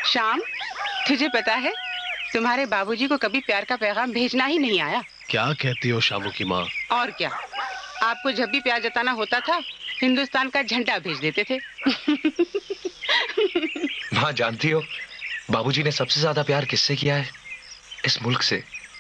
श्याम, तुझे पता है तुम्हारे बाबूजी को कभी प्यार का पैगाम भेजना ही नहीं आया। क्या कहती हो शामू की माँ? और क्या, आपको जब भी प्यार जताना होता था हिंदुस्तान का झंडा भेज देते थे। माँ जानती हो बाबूजी ने सबसे ज्यादा प्यार किससे किया है? इस मुल्क से।